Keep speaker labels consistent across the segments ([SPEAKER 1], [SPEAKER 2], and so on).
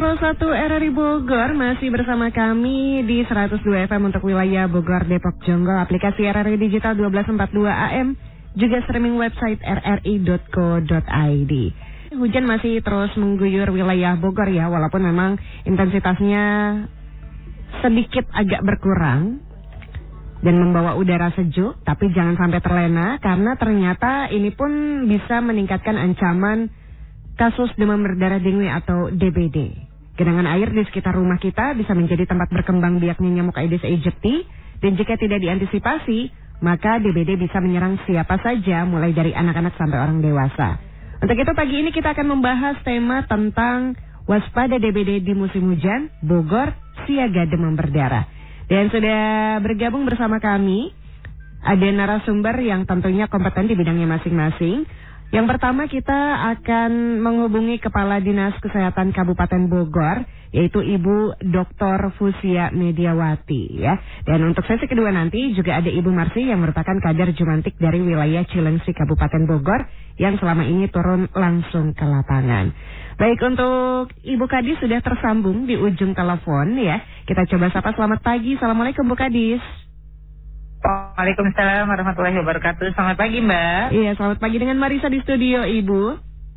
[SPEAKER 1] 101 RRI Bogor masih bersama kami di 102 FM untuk wilayah Bogor, Depok, Jonggol, aplikasi RRI Digital 1242 AM, juga streaming website rri.co.id. Hujan masih terus mengguyur wilayah Bogor ya, walaupun memang intensitasnya sedikit agak berkurang dan membawa udara sejuk, tapi jangan sampai terlena karena ternyata ini pun bisa meningkatkan ancaman kasus demam berdarah dengue atau DBD. Genangan air di sekitar rumah kita bisa menjadi tempat berkembang biaknya nyamuk Aedes aegypti, dan jika tidak diantisipasi, maka DBD bisa menyerang siapa saja mulai dari anak-anak sampai orang dewasa. Untuk itu pagi ini kita akan membahas tema tentang waspada DBD di musim hujan, Bogor siaga demam berdarah. Dan sudah bergabung bersama kami ada narasumber yang tentunya kompeten di bidangnya masing-masing. Yang pertama kita akan menghubungi Kepala Dinas Kesehatan Kabupaten Bogor, yaitu Ibu Dr. Fusia Mediawati ya. Dan untuk sesi kedua nanti juga ada Ibu Marsi yang merupakan kader Jumantik dari wilayah Cilengsi Kabupaten Bogor yang selama ini turun langsung ke lapangan. Baik, untuk Ibu Kadis sudah tersambung di ujung telepon ya. Kita coba sapa. Selamat pagi. Assalamualaikum Bu Kadis.
[SPEAKER 2] Waalaikumsalam warahmatullahi wabarakatuh. Selamat pagi Mbak.
[SPEAKER 1] Iya, selamat pagi dengan Marisa di studio Ibu.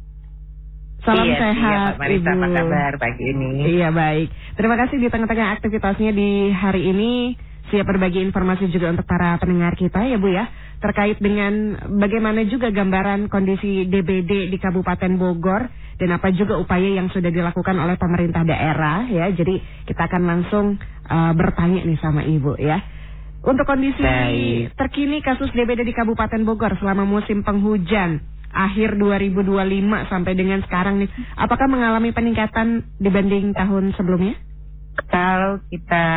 [SPEAKER 1] Salam sehat
[SPEAKER 2] Pak Marisa,
[SPEAKER 1] Ibu.
[SPEAKER 2] Apa kabar pagi ini?
[SPEAKER 1] Iya baik. Terima kasih di tengah-tengah aktivitasnya di hari ini siap berbagi informasi juga untuk para pendengar kita ya Bu ya. Terkait dengan bagaimana juga gambaran kondisi DBD di Kabupaten Bogor dan apa juga upaya yang sudah dilakukan oleh pemerintah daerah ya. Jadi kita akan langsung bertanya nih sama Ibu ya. Untuk kondisi terkini kasus DBD di Kabupaten Bogor selama musim penghujan akhir 2025 sampai dengan sekarang nih, apakah mengalami peningkatan dibanding tahun sebelumnya?
[SPEAKER 2] Kalau kita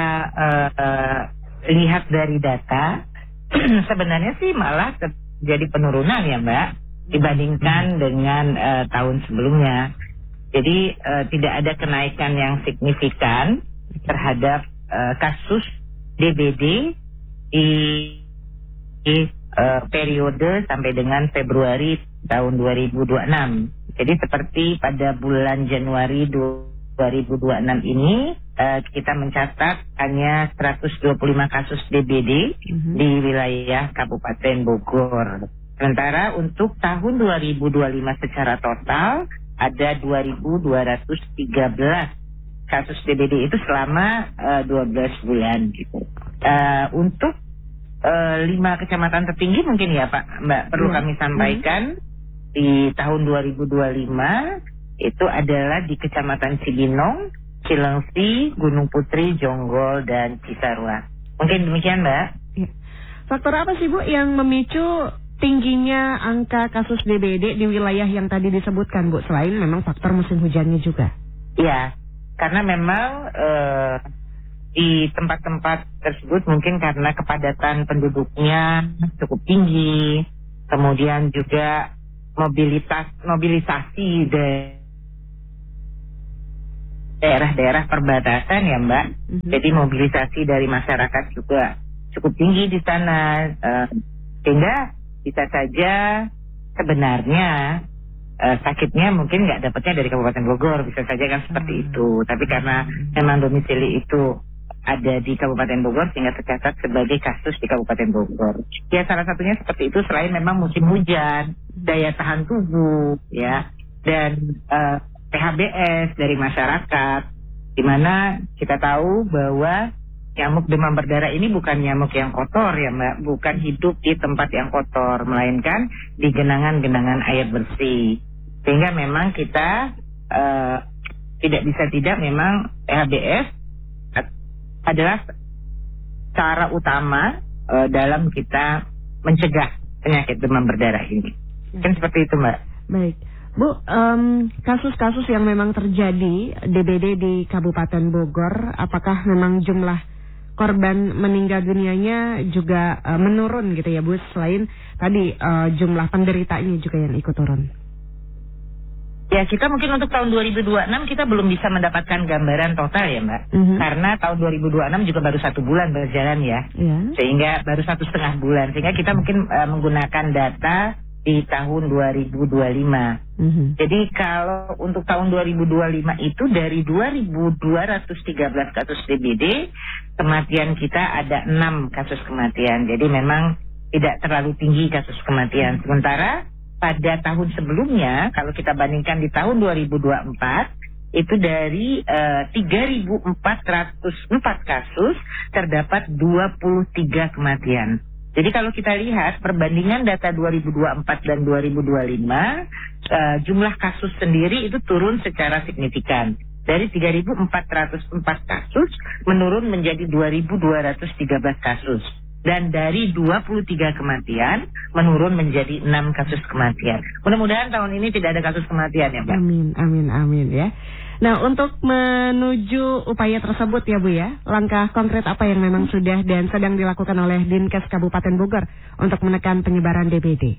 [SPEAKER 2] lihat dari data, sebenarnya sih malah terjadi penurunan ya Mbak, dibandingkan dengan tahun sebelumnya. Jadi tidak ada kenaikan yang signifikan terhadap kasus DBD di periode sampai dengan Februari tahun 2026. Jadi seperti pada bulan Januari 2026 ini kita mencatat hanya 125 kasus DBD di wilayah Kabupaten Bogor. Sementara untuk tahun 2025 secara total ada 2.213 kasus DBD itu selama 12 bulan gitu. Untuk 5 kecamatan tertinggi mungkin ya Pak Mbak perlu kami sampaikan di tahun 2025 itu adalah di Kecamatan Cibinong, Cilengsi, Gunung Putri, Jonggol, dan Cisarua. Mungkin demikian Mbak.
[SPEAKER 1] Faktor apa sih Bu yang memicu tingginya angka kasus DBD di wilayah yang tadi disebutkan Bu, selain memang faktor musim hujannya juga?
[SPEAKER 2] Iya, karena memang di tempat-tempat tersebut mungkin karena kepadatan penduduknya cukup tinggi, kemudian juga mobilisasi daerah-daerah perbatasan ya Mbak. Jadi mobilisasi dari masyarakat juga cukup tinggi di sana, sehingga bisa saja sebenarnya sakitnya mungkin nggak dapatnya dari Kabupaten Bogor, bisa saja kan seperti itu. Tapi karena memang domisili itu ada di Kabupaten Bogor sehingga tercatat sebagai kasus di Kabupaten Bogor. Ya salah satunya seperti itu, selain memang musim hujan, daya tahan tubuh ya, dan PHBS dari masyarakat, di mana kita tahu bahwa nyamuk demam berdarah ini bukan nyamuk yang kotor ya Mbak, bukan hidup di tempat yang kotor, melainkan di genangan-genangan air bersih. Sehingga memang kita tidak bisa tidak memang PHBS adalah cara utama dalam kita mencegah penyakit demam berdarah ini. Kan seperti itu Mbak.
[SPEAKER 1] Baik. Bu, kasus-kasus yang memang terjadi DBD di Kabupaten Bogor, apakah memang jumlah korban meninggal dunianya juga menurun gitu ya Bu, selain tadi jumlah penderitanya juga yang ikut turun?
[SPEAKER 2] Ya, kita mungkin untuk tahun 2026 kita belum bisa mendapatkan gambaran total ya Mbak. Karena tahun 2026 juga baru 1 bulan berjalan ya. Sehingga baru 1,5 bulan. Sehingga kita mungkin menggunakan data di di tahun 2025. Jadi kalau untuk tahun 2025 itu dari 2.213 kasus DBD, kematian kita ada 6 kasus kematian. Jadi memang tidak terlalu tinggi kasus kematian. Sementara pada tahun sebelumnya, kalau kita bandingkan di tahun 2024, itu dari 3.404 kasus terdapat 23 kematian. Jadi kalau kita lihat perbandingan data 2024 dan 2025, jumlah kasus sendiri itu turun secara signifikan. Dari 3.404 kasus menurun menjadi 2.213 kasus. Dan dari 23 kematian menurun menjadi 6 kasus kematian. Mudah-mudahan tahun ini tidak ada kasus kematian ya Mbak.
[SPEAKER 1] Amin, amin, amin ya. Nah, untuk menuju upaya tersebut ya Bu ya, langkah konkret apa yang memang sudah dan sedang dilakukan oleh Dinkes Kabupaten Bogor untuk menekan penyebaran DBD?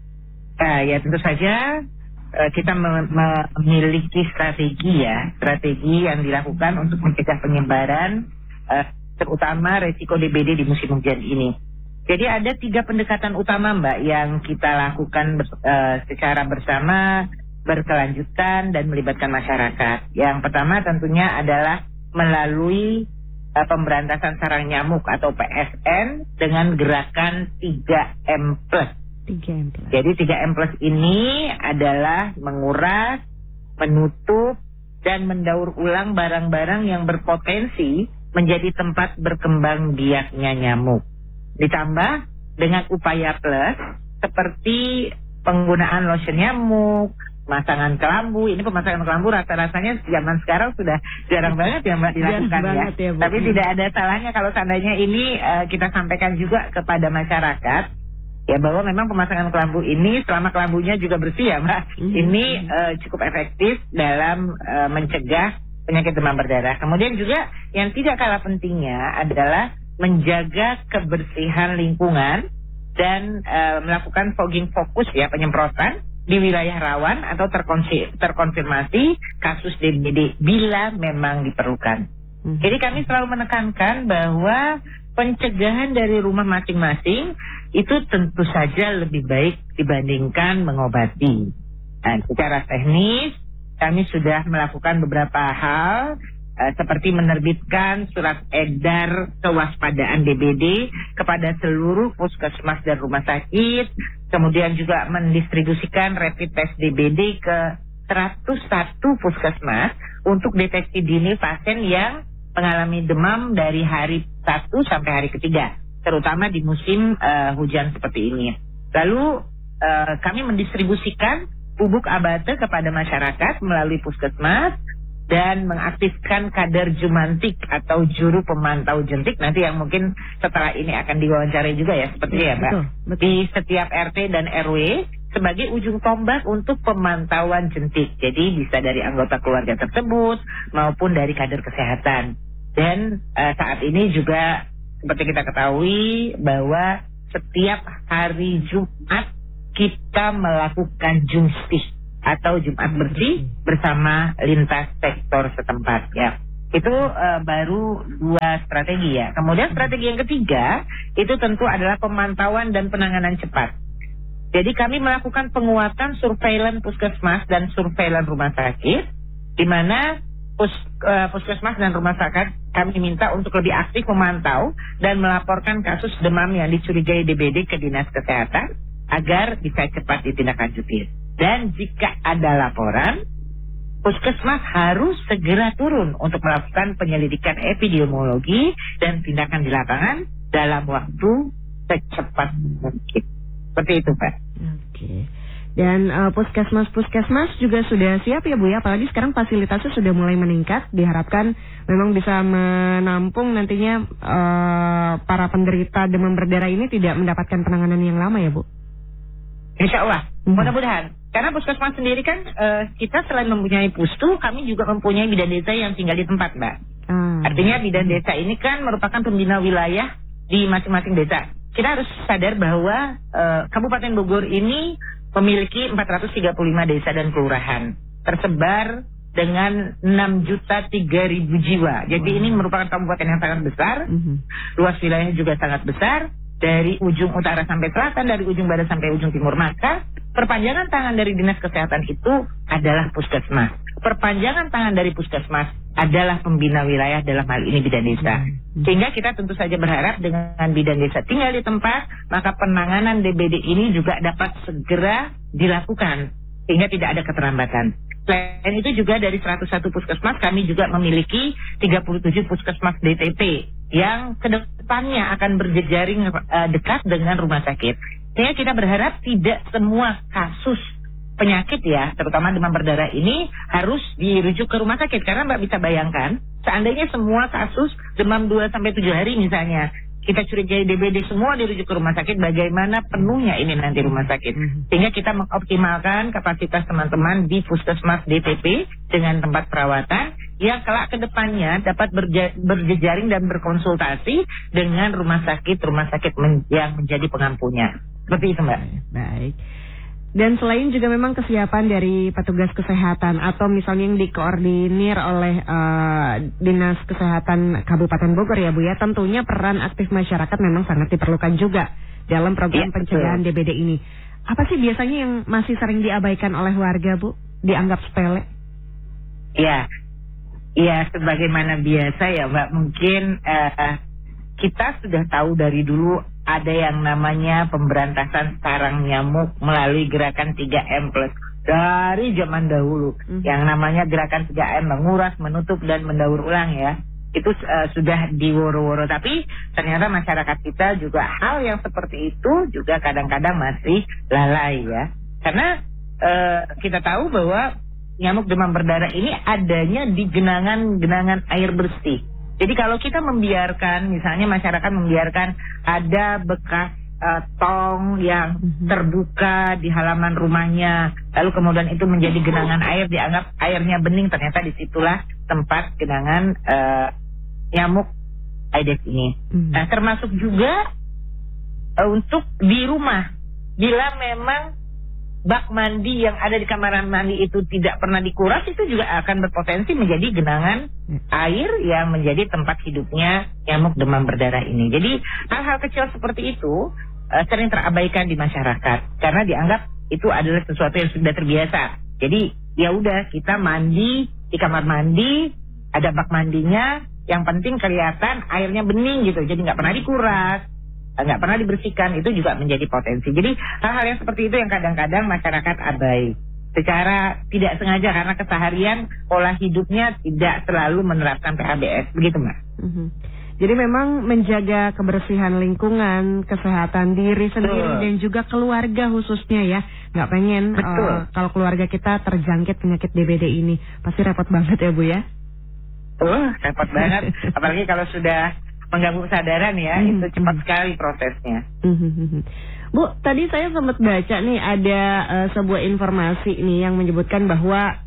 [SPEAKER 2] Ya tentu saja kita memiliki strategi yang dilakukan untuk mencegah penyebaran terutama resiko DBD di musim hujan ini. Jadi ada 3 pendekatan utama Mbak yang kita lakukan secara bersama, berkelanjutan dan melibatkan masyarakat. Yang pertama tentunya adalah melalui pemberantasan sarang nyamuk atau PSN dengan gerakan 3M+.
[SPEAKER 1] 3M+.
[SPEAKER 2] Jadi 3M+ ini adalah menguras, menutup, dan mendaur ulang barang-barang yang berpotensi menjadi tempat berkembang biaknya nyamuk. Ditambah dengan upaya plus seperti penggunaan lotion nyamuk, pemasangan kelambu. Ini pemasangan kelambu rasa-rasanya zaman sekarang sudah jarang banget ya Mbak dilakukan ya. Tapi tidak ada salahnya kalau seandainya ini kita sampaikan juga kepada masyarakat ya bahwa memang pemasangan kelambu ini selama kelambunya juga bersih ya Mbak. Ini cukup efektif dalam mencegah penyakit demam berdarah. Kemudian juga yang tidak kalah pentingnya adalah menjaga kebersihan lingkungan dan melakukan fogging fokus ya, penyemprotan di wilayah rawan atau terkonfirmasi kasus DBD bila memang diperlukan. Jadi kami selalu menekankan bahwa pencegahan dari rumah masing-masing itu tentu saja lebih baik dibandingkan mengobati. Nah, secara teknis kami sudah melakukan beberapa hal seperti menerbitkan surat edar kewaspadaan DBD kepada seluruh puskesmas dan rumah sakit, kemudian juga mendistribusikan rapid test DBD ke 101 puskesmas untuk deteksi dini pasien yang mengalami demam dari hari 1 sampai hari ketiga, terutama di musim hujan seperti ini. Lalu kami mendistribusikan bubuk abate kepada masyarakat melalui puskesmas dan mengaktifkan kader jumantik atau juru pemantau jentik nanti yang mungkin setelah ini akan diwawancarai juga ya seperti ya Mbak. Betul. Di setiap RT dan RW sebagai ujung tombak untuk pemantauan jentik. Jadi bisa dari anggota keluarga tersebut maupun dari kader kesehatan. Dan saat ini juga seperti kita ketahui bahwa setiap hari Jumat kita melakukan jumstih atau Jumat bersih bersama lintas sektor setempat ya. Itu baru 2 strategi ya. Kemudian strategi yang ketiga itu tentu adalah pemantauan dan penanganan cepat. Jadi kami melakukan penguatan surveillance puskesmas dan surveillance rumah sakit, di mana puskesmas dan rumah sakit kami minta untuk lebih aktif memantau dan melaporkan kasus demam yang dicurigai DBD ke Dinas Kesehatan agar bisa cepat ditindaklanjuti. Dan jika ada laporan, puskesmas harus segera turun untuk melakukan penyelidikan epidemiologi dan tindakan di lapangan dalam waktu secepat mungkin. Seperti itu, Pak.
[SPEAKER 1] Oke. Dan puskesmas juga sudah siap ya Bu ya, apalagi sekarang fasilitasnya sudah mulai meningkat, diharapkan memang bisa menampung nantinya para penderita demam berdarah ini tidak mendapatkan penanganan yang lama ya Bu?
[SPEAKER 2] Insya Allah, mudah-mudahan. Karena puskesmas sendiri kan kita selain mempunyai pustu, kami juga mempunyai bidan desa yang tinggal di tempat Mbak. Artinya bidan desa ini kan merupakan pembina wilayah di masing-masing desa. Kita harus sadar bahwa Kabupaten Bogor ini memiliki 435 desa dan kelurahan tersebar dengan 6.003.000 jiwa. Jadi ini merupakan kabupaten yang sangat besar, luas wilayahnya juga sangat besar, dari ujung utara sampai selatan, dari ujung barat sampai ujung timur, maka perpanjangan tangan dari dinas kesehatan itu adalah puskesmas. Perpanjangan tangan dari puskesmas adalah pembina wilayah, dalam hal ini bidan desa. Sehingga kita tentu saja berharap dengan bidan desa tinggal di tempat, maka penanganan DBD ini juga dapat segera dilakukan sehingga tidak ada keterlambatan. Selain itu juga dari 101 puskesmas kami juga memiliki 37 puskesmas DTP yang kedepannya akan berjejaring dekat dengan rumah sakit. Sehingga kita berharap tidak semua kasus penyakit ya, terutama demam berdarah ini harus dirujuk ke rumah sakit. Karena Mbak bisa bayangkan, seandainya semua kasus demam 2-7 hari misalnya, kita curigai DBD semua dirujuk ke rumah sakit, bagaimana penuhnya ini nanti rumah sakit. Sehingga kita mengoptimalkan kapasitas teman-teman di puskesmas DTP dengan tempat perawatan yang kelak ke depannya dapat berjejaring dan berkonsultasi dengan rumah sakit yang menjadi pengampunya. Seperti itu, Mbak.
[SPEAKER 1] Baik. Dan selain juga memang kesiapan dari petugas kesehatan atau misalnya yang dikoordinir oleh Dinas Kesehatan Kabupaten Bogor ya Bu ya, tentunya peran aktif masyarakat memang sangat diperlukan juga dalam program pencegahan DBD ini. Apa sih biasanya yang masih sering diabaikan oleh warga Bu? Dianggap sepele?
[SPEAKER 2] Iya, sebagaimana biasa ya Mbak, mungkin kita sudah tahu dari dulu ada yang namanya pemberantasan sarang nyamuk melalui gerakan 3M plus dari zaman dahulu. Yang namanya gerakan 3M, menguras, menutup, dan mendaur ulang ya. Itu sudah diworo-woro. Tapi ternyata masyarakat kita juga hal yang seperti itu juga kadang-kadang masih lalai ya. Karena kita tahu bahwa nyamuk demam berdarah ini adanya di genangan air bersih. Jadi kalau kita membiarkan, misalnya masyarakat membiarkan ada bekas tong yang terbuka di halaman rumahnya, lalu kemudian itu menjadi genangan air, dianggap airnya bening, ternyata disitulah tempat genangan nyamuk Aedes ini. Nah, termasuk juga untuk di rumah, bila memang bak mandi yang ada di kamar mandi itu tidak pernah dikuras, itu juga akan berpotensi menjadi genangan air yang menjadi tempat hidupnya nyamuk demam berdarah ini. Jadi hal-hal kecil seperti itu sering terabaikan di masyarakat karena dianggap itu adalah sesuatu yang sudah terbiasa. Jadi ya udah, kita mandi di kamar mandi, ada bak mandinya, yang penting kelihatan airnya bening gitu, jadi nggak pernah dikuras, nggak pernah dibersihkan, itu juga menjadi potensi. Jadi hal-hal yang seperti itu yang kadang-kadang masyarakat abai secara tidak sengaja karena keseharian pola hidupnya tidak selalu menerapkan PHBS, begitu Mbak.
[SPEAKER 1] Jadi memang menjaga kebersihan lingkungan, kesehatan diri sendiri dan juga keluarga khususnya ya. Nggak pengen kalau keluarga kita terjangkit penyakit DBD ini. Pasti repot banget ya Bu ya?
[SPEAKER 2] Repot banget, apalagi kalau sudah mengganggu kesadaran ya, itu cepat sekali prosesnya.
[SPEAKER 1] Bu, tadi saya sempat baca nih ada sebuah informasi nih yang menyebutkan bahwa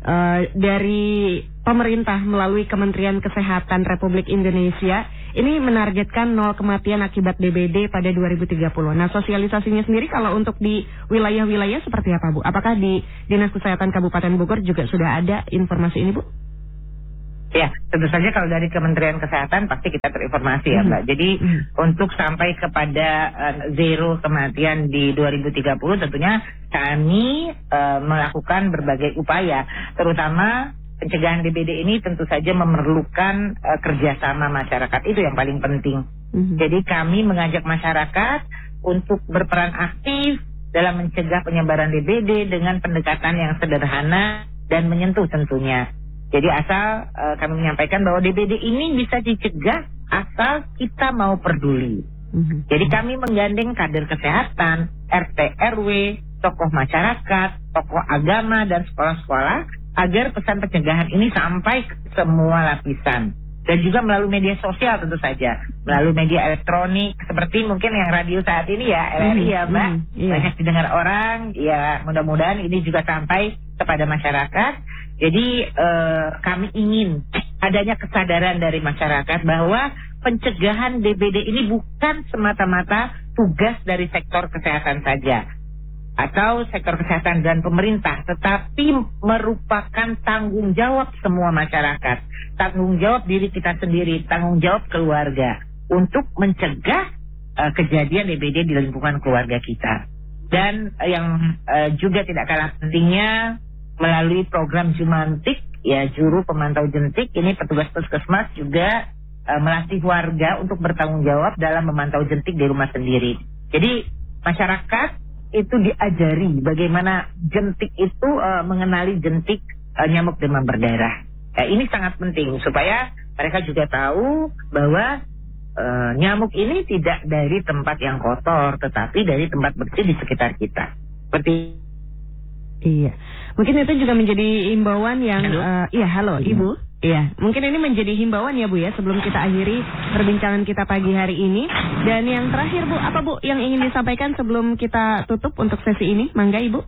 [SPEAKER 1] dari pemerintah melalui Kementerian Kesehatan Republik Indonesia ini menargetkan 0 kematian akibat DBD pada 2030. Nah, sosialisasinya sendiri kalau untuk di wilayah-wilayah seperti apa Bu? Apakah di Dinas Kesehatan Kabupaten Bogor juga sudah ada informasi ini Bu?
[SPEAKER 2] Ya, tentu saja kalau dari Kementerian Kesehatan pasti kita terinformasi ya Mbak. Jadi untuk sampai kepada zero kematian di 2030 tentunya kami melakukan berbagai upaya, terutama pencegahan DBD ini tentu saja memerlukan kerjasama masyarakat, itu yang paling penting. Jadi kami mengajak masyarakat untuk berperan aktif dalam mencegah penyebaran DBD dengan pendekatan yang sederhana dan menyentuh tentunya. Jadi asal kami menyampaikan bahwa DBD ini bisa dicegah asal kita mau peduli. Jadi kami menggandeng kader kesehatan, RT, RW, tokoh masyarakat, tokoh agama, dan sekolah-sekolah agar pesan pencegahan ini sampai ke semua lapisan. Dan juga melalui media sosial tentu saja, melalui media elektronik seperti mungkin yang radio saat ini ya, LRI ya Mbak, banyak didengar orang, ya mudah-mudahan ini juga sampai kepada masyarakat. Jadi kami ingin adanya kesadaran dari masyarakat bahwa pencegahan DBD ini bukan semata-mata tugas dari sektor kesehatan saja atau sektor kesehatan dan pemerintah, tetapi merupakan tanggung jawab semua masyarakat, tanggung jawab diri kita sendiri, tanggung jawab keluarga untuk mencegah kejadian DBD di lingkungan keluarga kita. Dan yang juga tidak kalah pentingnya, melalui program Jumantik, ya juru pemantau jentik, ini petugas puskesmas juga melatih warga untuk bertanggung jawab dalam memantau jentik di rumah sendiri. Jadi masyarakat itu diajari bagaimana jentik itu mengenali jentik nyamuk demam berdarah. Ini sangat penting supaya mereka juga tahu bahwa nyamuk ini tidak dari tempat yang kotor, tetapi dari tempat bersih di sekitar kita. Seperti
[SPEAKER 1] iya, mungkin itu juga menjadi himbauan yang halo Ibu. Iya, mungkin ini menjadi himbauan ya Bu ya, sebelum kita akhiri perbincangan kita pagi hari ini. Dan yang terakhir Bu, apa Bu yang ingin disampaikan sebelum kita tutup untuk sesi ini? Mangga Ibu.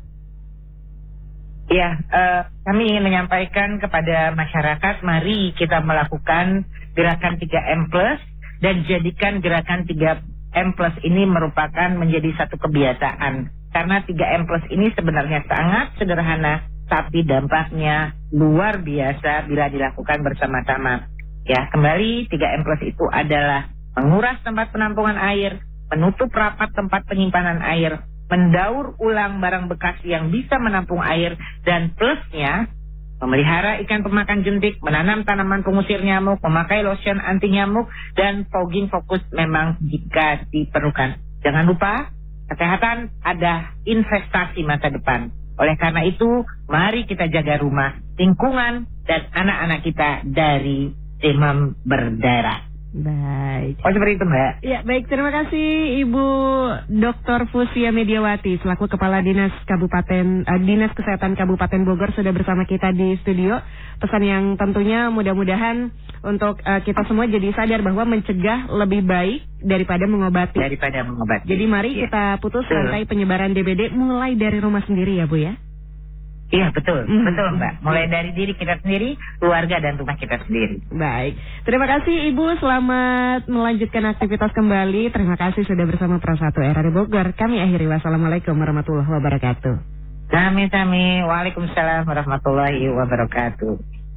[SPEAKER 2] Iya, kami ingin menyampaikan kepada masyarakat, mari kita melakukan gerakan 3M+, dan jadikan gerakan 3M+ ini merupakan menjadi satu kebiasaan. Karena 3M+ ini sebenarnya sangat sederhana, tapi dampaknya luar biasa bila dilakukan bersama-sama. Ya, kembali 3M+ itu adalah menguras tempat penampungan air, menutup rapat tempat penyimpanan air, mendaur ulang barang bekas yang bisa menampung air, dan plusnya memelihara ikan pemakan jentik, menanam tanaman pengusir nyamuk, memakai lotion anti nyamuk, dan fogging fokus memang jika diperlukan. Jangan lupa, kesehatan ada investasi masa depan. Oleh karena itu, mari kita jaga rumah, lingkungan, dan anak-anak kita dari demam berdarah.
[SPEAKER 1] Baik.
[SPEAKER 2] Oh, seperti itu Mbak.
[SPEAKER 1] Ya, baik, terima kasih Ibu Dr. Fusia Mediawati selaku Kepala Dinas Dinas Kesehatan Kabupaten Bogor sudah bersama kita di studio. Pesan yang tentunya mudah-mudahan untuk kita semua jadi sadar bahwa mencegah lebih baik daripada mengobati. Jadi mari kita putus rantai penyebaran DBD mulai dari rumah sendiri ya Bu ya.
[SPEAKER 2] Iya betul Mbak. Mulai dari diri kita sendiri, keluarga dan rumah kita sendiri.
[SPEAKER 1] Baik, terima kasih Ibu. Selamat melanjutkan aktivitas kembali. Terima kasih sudah bersama Pro 1 RRI Bogor. Kami akhiri, wassalamualaikum warahmatullahi wabarakatuh.
[SPEAKER 2] Sami-sami. Waalaikumsalam warahmatullahi wabarakatuh.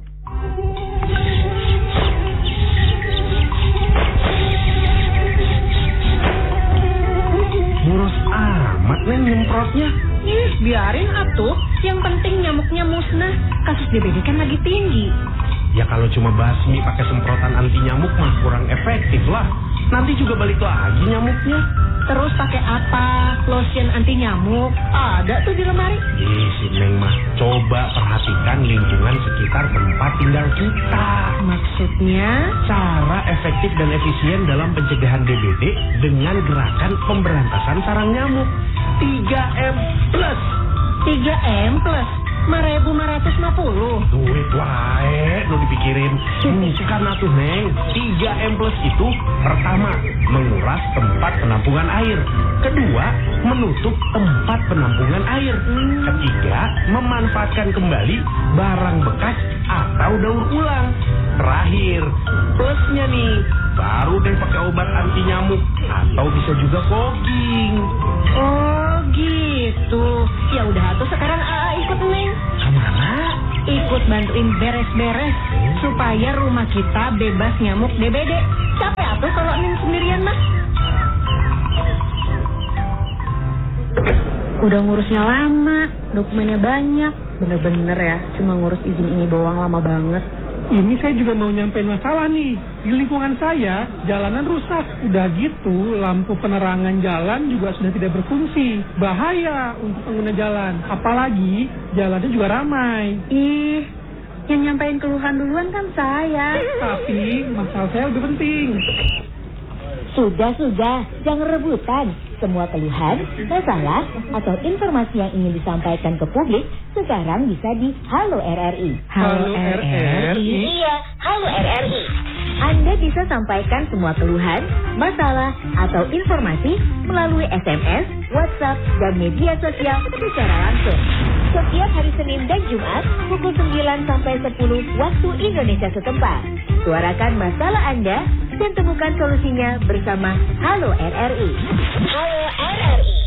[SPEAKER 3] Boros amat Neng nyemprotnya.
[SPEAKER 1] Biarin atuh, yang penting nyamuknya musnah. Kasus DBD kan lagi tinggi.
[SPEAKER 3] Ya kalau cuma basmi pakai semprotan anti nyamuk mah kurang efektif lah. Nanti juga balik lagi nyamuknya.
[SPEAKER 1] Terus pakai apa? Lotion anti nyamuk? Ada tuh di lemari.
[SPEAKER 3] Si Neng mah coba perhatikan lingkungan sekitar tempat tinggal kita.
[SPEAKER 1] Maksudnya?
[SPEAKER 3] Cara efektif dan efisien dalam pencegahan DBD dengan gerakan pemberantasan sarang nyamuk 3M+.
[SPEAKER 1] 3M+? 5.550.
[SPEAKER 3] Duit wae lo dipikirin. Bukan atuh Neng. 3M+ itu pertama, menguras tempat penampungan air. Kedua, menutup tempat penampungan air. Ketiga, memanfaatkan kembali barang bekas atau daur ulang. Terakhir, plusnya nih, baru deh pakai obat anti nyamuk atau bisa juga fogging.
[SPEAKER 1] Oh gitu. Ya udah atuh sekarang ikut Neng.
[SPEAKER 3] Kemana?
[SPEAKER 1] Ikut bantuin beres-beres supaya rumah kita bebas nyamuk DBD. Capek atuh kalau Neng sendirian mah. Udah ngurusnya lama, dokumennya banyak. Bener-bener ya, cuma ngurus izin ini doang lama banget.
[SPEAKER 4] Ini saya juga mau nyampein masalah nih. Di lingkungan saya, jalanan rusak. Udah gitu, lampu penerangan jalan juga sudah tidak berfungsi. Bahaya untuk pengguna jalan. Apalagi, jalannya juga ramai.
[SPEAKER 1] Ih, yang nyampein keluhan duluan kan saya.
[SPEAKER 4] Tapi, masalah saya lebih penting.
[SPEAKER 5] Sudah, jangan rebutan. Semua keluhan, masalah, atau informasi yang ingin disampaikan ke publik sekarang bisa di Halo RRI.
[SPEAKER 4] Halo RRI?
[SPEAKER 5] Iya, Halo RRI. Anda bisa sampaikan semua keluhan, masalah, atau informasi melalui SMS, WhatsApp, dan media sosial secara langsung. Setiap hari Senin dan Jumat, pukul 9 sampai 10 waktu Indonesia setempat. Suarakan masalah Anda dan temukan solusinya bersama Halo RRI. Halo RRI.